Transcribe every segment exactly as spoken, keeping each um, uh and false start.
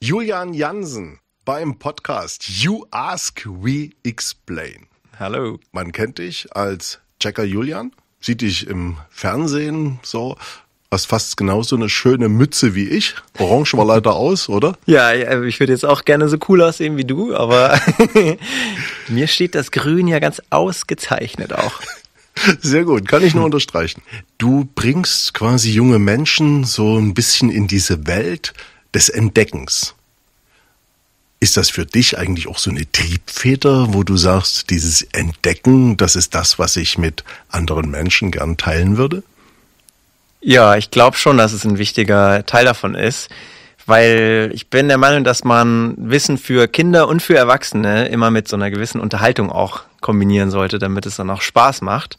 Julian Jansen beim Podcast You Ask, We Explain. Hallo. Man kennt dich als Checker Julian, sieht dich im Fernsehen so, hast fast genauso eine schöne Mütze wie ich. Orange war leider aus, oder? Ja, ich würde jetzt auch gerne so cool aussehen wie du, aber mir steht das Grün ja ganz ausgezeichnet auch. Sehr gut, kann ich nur unterstreichen. Du bringst quasi junge Menschen so ein bisschen in diese Welt des Entdeckens. Ist das für dich eigentlich auch so eine Triebfeder, wo du sagst, dieses Entdecken, das ist das, was ich mit anderen Menschen gern teilen würde? Ja, ich glaube schon, dass es ein wichtiger Teil davon ist, weil ich bin der Meinung, dass man Wissen für Kinder und für Erwachsene immer mit so einer gewissen Unterhaltung auch kombinieren sollte, damit es dann auch Spaß macht.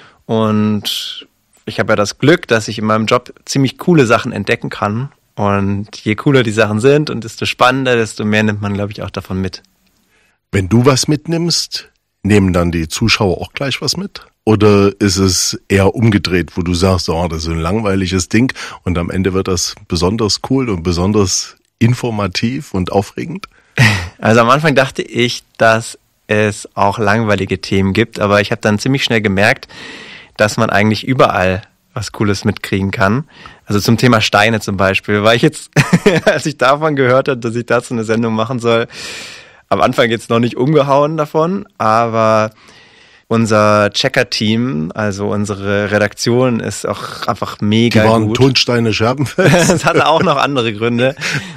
Und ich habe ja das Glück, dass ich in meinem Job ziemlich coole Sachen entdecken kann. Und je cooler die Sachen sind und desto spannender, desto mehr nimmt man, glaube ich, auch davon mit. Wenn du was mitnimmst, nehmen dann die Zuschauer auch gleich was mit? Oder ist es eher umgedreht, wo du sagst, oh, das ist ein langweiliges Ding und am Ende wird das besonders cool und besonders informativ und aufregend? Also am Anfang dachte ich, dass es auch langweilige Themen gibt, aber ich habe dann ziemlich schnell gemerkt, dass man eigentlich überall was Cooles mitkriegen kann. Also zum Thema Steine zum Beispiel, weil ich jetzt, als ich davon gehört habe, dass ich dazu eine Sendung machen soll, am Anfang jetzt noch nicht umgehauen davon, aber unser Checker-Team, also unsere Redaktion, ist auch einfach mega gut. Die waren gut. Tonsteine Scherbenfels. Das hatte auch noch andere Gründe.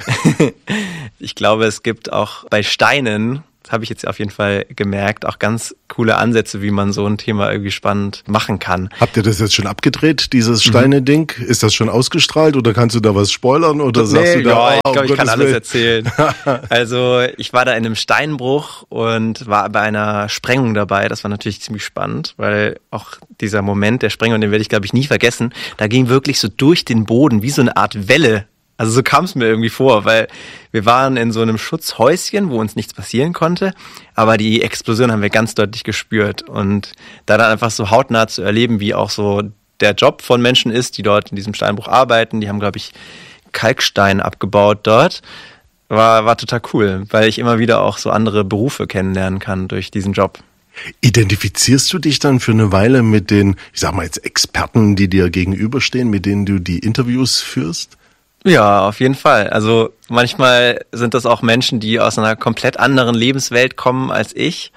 Ich glaube, es gibt auch bei Steinen, das habe ich jetzt auf jeden Fall gemerkt, auch ganz coole Ansätze, wie man so ein Thema irgendwie spannend machen kann. Habt ihr das jetzt schon abgedreht, dieses Steine-Ding? Ist das schon ausgestrahlt oder kannst du da was spoilern? Oder nee, sagst du da, ja, oh, ich glaube, ich kann alles Willen. erzählen. Also ich war da in einem Steinbruch und war bei einer Sprengung dabei. Das war natürlich ziemlich spannend, weil auch dieser Moment der Sprengung, den werde ich, glaube ich, nie vergessen. Da ging wirklich so durch den Boden wie so eine Art Welle. Also so kam es mir irgendwie vor, weil wir waren in so einem Schutzhäuschen, wo uns nichts passieren konnte, aber die Explosion haben wir ganz deutlich gespürt und da dann einfach so hautnah zu erleben, wie auch so der Job von Menschen ist, die dort in diesem Steinbruch arbeiten, die haben, glaube ich, Kalkstein abgebaut dort, war, war total cool, weil ich immer wieder auch so andere Berufe kennenlernen kann durch diesen Job. Identifizierst du dich dann für eine Weile mit den, ich sag mal jetzt Experten, die dir gegenüberstehen, mit denen du die Interviews führst? Ja, auf jeden Fall. Also manchmal sind das auch Menschen, die aus einer komplett anderen Lebenswelt kommen als ich.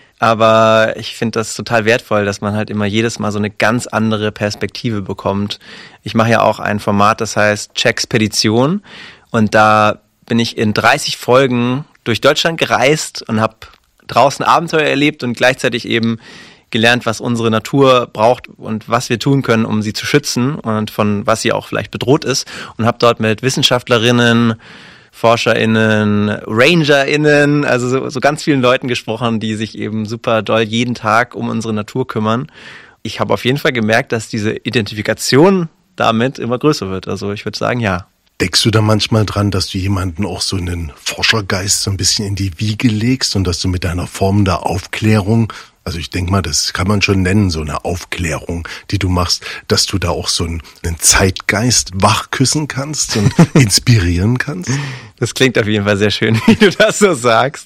Aber ich finde das total wertvoll, dass man halt immer jedes Mal so eine ganz andere Perspektive bekommt. Ich mache ja auch ein Format, das heißt Checkspedition. Und da bin ich in dreißig Folgen durch Deutschland gereist und habe draußen Abenteuer erlebt und gleichzeitig eben gelernt, was unsere Natur braucht und was wir tun können, um sie zu schützen und von was sie auch vielleicht bedroht ist. Und habe dort mit Wissenschaftlerinnen, ForscherInnen, RangerInnen, also so, so ganz vielen Leuten gesprochen, die sich eben super doll jeden Tag um unsere Natur kümmern. Ich habe auf jeden Fall gemerkt, dass diese Identifikation damit immer größer wird. Also ich würde sagen, ja. Denkst du da manchmal dran, dass du jemanden auch so einen Forschergeist so ein bisschen in die Wiege legst und dass du mit deiner Form der Aufklärung, also ich denke mal, das kann man schon nennen, so eine Aufklärung, die du machst, dass du da auch so einen, einen Zeitgeist wachküssen kannst und inspirieren kannst? Das klingt auf jeden Fall sehr schön, wie du das so sagst.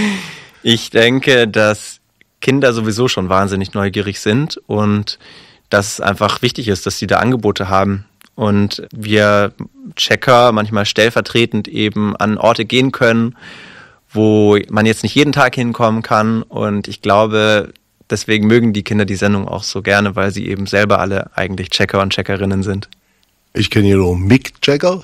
Ich denke, dass Kinder sowieso schon wahnsinnig neugierig sind und dass es einfach wichtig ist, dass sie da Angebote haben. Und wir Checker manchmal stellvertretend eben an Orte gehen können, wo man jetzt nicht jeden Tag hinkommen kann. Und ich glaube, deswegen mögen die Kinder die Sendung auch so gerne, weil sie eben selber alle eigentlich Checker und Checkerinnen sind. Ich kenne hier nur Mick Jagger.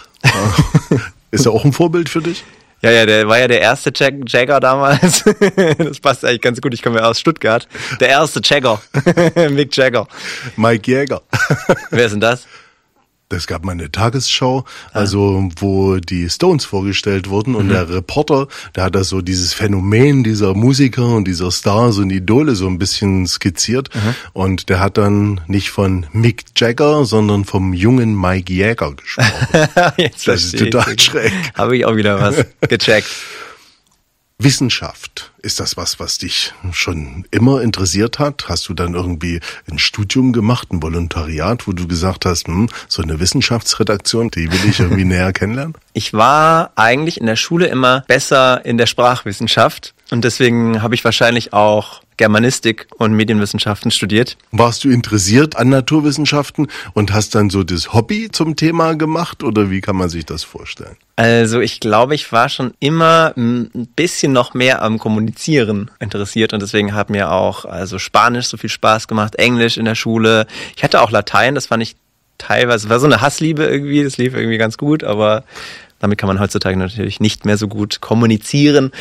Ist er auch ein Vorbild für dich? Ja, ja, der war ja der erste Jack- Jagger damals. Das passt eigentlich ganz gut. Ich komme ja aus Stuttgart. Der erste Jagger. Mick Jagger. Mike Jäger. Wer ist denn das? Es gab mal eine Tagesschau, also wo die Stones vorgestellt wurden und mhm. der Reporter, der hat da so dieses Phänomen dieser Musiker und dieser Stars und Idole so ein bisschen skizziert mhm. und der hat dann nicht von Mick Jagger, sondern vom jungen Mike Jäger gesprochen. Jetzt das ist total schräg. Habe ich auch wieder was gecheckt. Wissenschaft, ist das was, was dich schon immer interessiert hat? Hast du dann irgendwie ein Studium gemacht, ein Volontariat, wo du gesagt hast, hm, so eine Wissenschaftsredaktion, die will ich irgendwie näher kennenlernen? Ich war eigentlich in der Schule immer besser in der Sprachwissenschaft und deswegen habe ich wahrscheinlich auch Germanistik und Medienwissenschaften studiert. Warst du interessiert an Naturwissenschaften und hast dann so das Hobby zum Thema gemacht oder wie kann man sich das vorstellen? Also ich glaube, ich war schon immer ein bisschen noch mehr am Kommunizieren interessiert und deswegen hat mir auch also Spanisch so viel Spaß gemacht, Englisch in der Schule. Ich hatte auch Latein, das fand ich teilweise, war so eine Hassliebe irgendwie, das lief irgendwie ganz gut, aber damit kann man heutzutage natürlich nicht mehr so gut kommunizieren.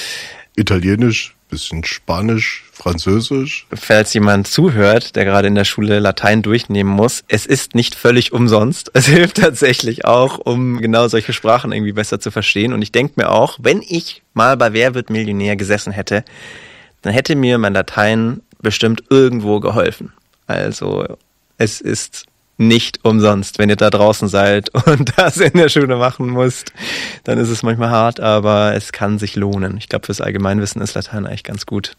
Italienisch, bisschen Spanisch, Französisch. Falls jemand zuhört, der gerade in der Schule Latein durchnehmen muss, es ist nicht völlig umsonst. Es hilft tatsächlich auch, um genau solche Sprachen irgendwie besser zu verstehen. Und ich denke mir auch, wenn ich mal bei Wer wird Millionär gesessen hätte, dann hätte mir mein Latein bestimmt irgendwo geholfen. Also es ist nicht umsonst, wenn ihr da draußen seid und das in der Schule machen müsst, dann ist es manchmal hart, aber es kann sich lohnen. Ich glaube, fürs Allgemeinwissen ist Latein eigentlich ganz gut.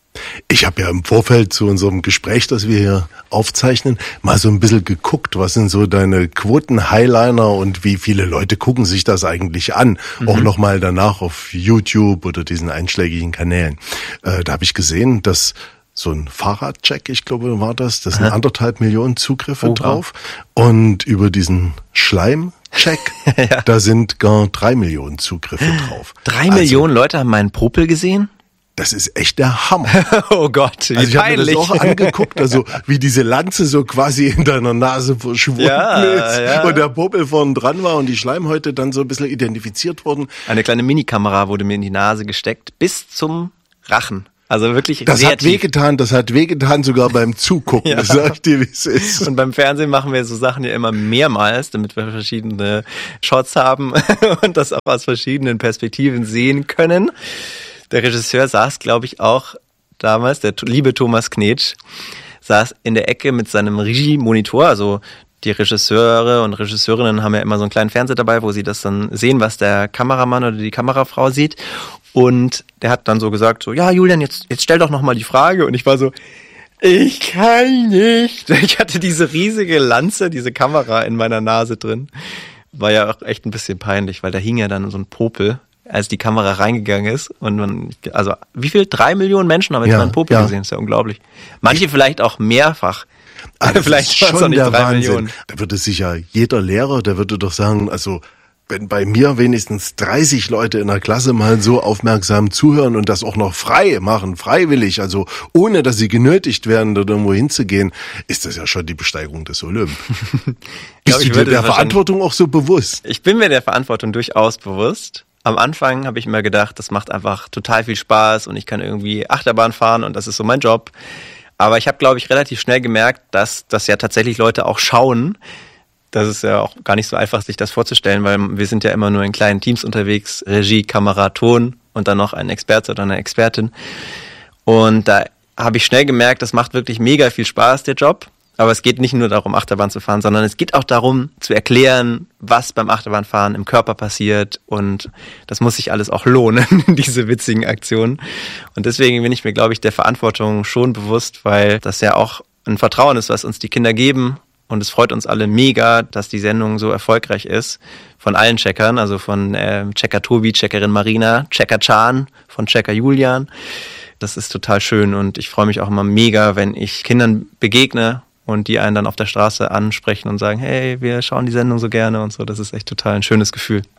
Ich habe ja im Vorfeld zu unserem Gespräch, das wir hier aufzeichnen, mal so ein bisschen geguckt, was sind so deine Quoten-Highliner und wie viele Leute gucken sich das eigentlich an, mhm. auch nochmal danach auf YouTube oder diesen einschlägigen Kanälen. Äh, da habe ich gesehen, dass so ein Fahrradcheck, ich glaube, war das. Das sind Aha. anderthalb Millionen Zugriffe oh, drauf. Wow. Und über diesen Schleimcheck, ja. da sind gar drei Millionen Zugriffe drauf. Drei also, Millionen Leute haben meinen Popel gesehen? Das ist echt der Hammer. Oh Gott, wie also ich habe mir peinlich. das auch angeguckt, also wie diese Lanze so quasi in deiner Nase verschwunden ja, ist ja. und der Popel vorn dran war und die Schleimhäute dann so ein bisschen identifiziert wurden. Eine kleine Minikamera wurde mir in die Nase gesteckt, bis zum Rachen. Also wirklich das sehr hat tief. wehgetan, das hat wehgetan sogar beim Zugucken, ja. das sag ich dir, wie es ist. Und beim Fernsehen machen wir so Sachen ja immer mehrmals, damit wir verschiedene Shots haben und das auch aus verschiedenen Perspektiven sehen können. Der Regisseur saß, glaube ich, auch damals, der liebe Thomas Knetsch, saß in der Ecke mit seinem Regie-Monitor, also die Regisseure und Regisseurinnen haben ja immer so einen kleinen Fernseher dabei, wo sie das dann sehen, was der Kameramann oder die Kamerafrau sieht. Und der hat dann so gesagt, so, ja Julian, jetzt, jetzt stell doch nochmal die Frage. Und ich war so, ich kann nicht. Ich hatte diese riesige Lanze, diese Kamera in meiner Nase drin. War ja auch echt ein bisschen peinlich, weil da hing ja dann so ein Popel, als die Kamera reingegangen ist. Und man, also wie viel? Drei Millionen Menschen haben jetzt ja, meinen Popel ja. gesehen. Das ist ja unglaublich. Manche vielleicht auch mehrfach. Also vielleicht ist schon der Wahnsinn. Millionen. Da würde sicher jeder Lehrer, der würde doch sagen, also wenn bei mir wenigstens dreißig Leute in der Klasse mal so aufmerksam zuhören und das auch noch frei machen, freiwillig, also ohne dass sie genötigt werden, dort irgendwo hinzugehen, ist das ja schon die Besteigerung des Olymp. Bist du dir der Verantwortung auch so bewusst? Ich bin mir der Verantwortung durchaus bewusst. Am Anfang habe ich mir gedacht, das macht einfach total viel Spaß und ich kann irgendwie Achterbahn fahren und das ist so mein Job. Aber ich habe, glaube ich, relativ schnell gemerkt, dass das ja tatsächlich Leute auch schauen. Das ist ja auch gar nicht so einfach, sich das vorzustellen, weil wir sind ja immer nur in kleinen Teams unterwegs, Regie, Kamera, Ton und dann noch ein Experte oder eine Expertin. Und da habe ich schnell gemerkt, das macht wirklich mega viel Spaß, der Job. Aber es geht nicht nur darum, Achterbahn zu fahren, sondern es geht auch darum, zu erklären, was beim Achterbahnfahren im Körper passiert. Und das muss sich alles auch lohnen, diese witzigen Aktionen. Und deswegen bin ich mir, glaube ich, der Verantwortung schon bewusst, weil das ja auch ein Vertrauen ist, was uns die Kinder geben. Und es freut uns alle mega, dass die Sendung so erfolgreich ist. Von allen Checkern, also von äh, Checker Tobi, Checkerin Marina, Checker Can, von Checker Julian. Das ist total schön und ich freue mich auch immer mega, wenn ich Kindern begegne und die einen dann auf der Straße ansprechen und sagen, hey, wir schauen die Sendung so gerne und so. Das ist echt total ein schönes Gefühl.